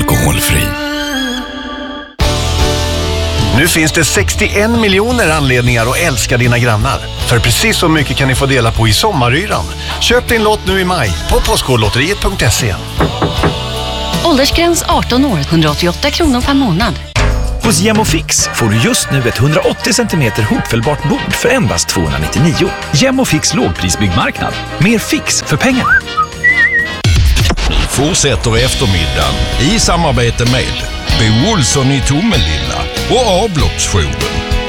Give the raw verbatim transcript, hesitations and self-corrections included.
alkoholfri. Nu finns det sextioen miljoner anledningar att älska dina grannar. För precis så mycket kan ni få dela på i sommaryran. Köp din lott nu i maj på postkodlotteriet punkt se. Åldersgräns arton år, hundraåttioåtta kronor per månad. Hos Gemofix får du just nu ett hundraåttio centimeter hopfällbart bord för endast tvåhundranittionio. Gemofix lågprisbyggmarknad. Mer fix för pengarna. Fortsätter eftermiddagen i samarbete med Bo Olsson i Tomelilla och Avloppsjouren.